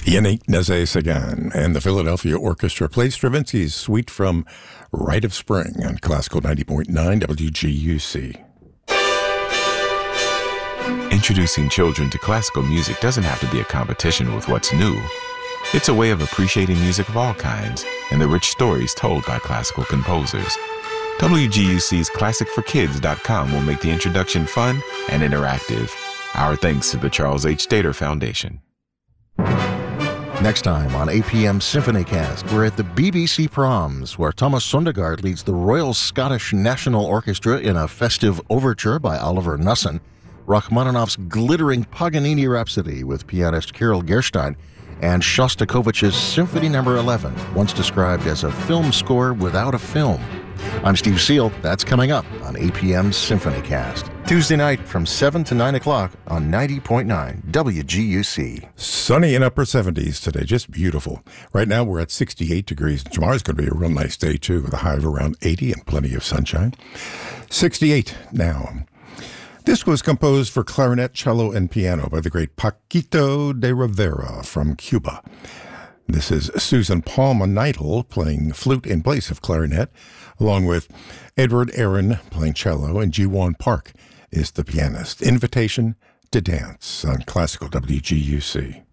Yannick Nézet-Séguin and the Philadelphia Orchestra plays Stravinsky's Suite from Rite of Spring on Classical 90.9 WGUC. Introducing children to classical music doesn't have to be a competition with what's new. It's a way of appreciating music of all kinds and the rich stories told by classical composers. WGUC's ClassicForKids.com will make the introduction fun and interactive. Our thanks to the Charles H. Dater Foundation. Next time on APM SymphonyCast, we're at the BBC Proms, where Thomas Sondergaard leads the Royal Scottish National Orchestra in a festive overture by Oliver Nussin, Rachmaninoff's glittering Paganini Rhapsody with pianist Kirill Gerstein, and Shostakovich's Symphony No. 11, once described as a film score without a film. I'm Steve Seal. That's coming up on APM SymphonyCast. Tuesday night from 7 to 9 o'clock on 90.9 WGUC. Sunny in upper 70s today, just beautiful. Right now we're at 68 degrees. Tomorrow's going to be a real nice day too, with a high of around 80 and plenty of sunshine. 68 now. This was composed for clarinet, cello, and piano by the great Paquito de Rivera from Cuba. This is Susan Palma Neidl playing flute in place of clarinet, along with Edward Aaron playing cello, and Ji-Won Park is the pianist. Invitation to Dance on Classical WGUC.